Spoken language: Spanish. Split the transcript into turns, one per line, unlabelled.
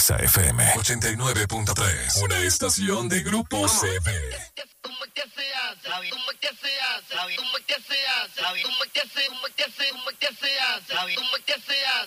Exa FM 89.3. Una estación de Grupo CB.
¿Cómo que se hace? ¿Cómo que se hace? ¿Cómo que se hace? ¿Cómo que se hace? ¿Cómo que se hace? ¿Cómo que se hace?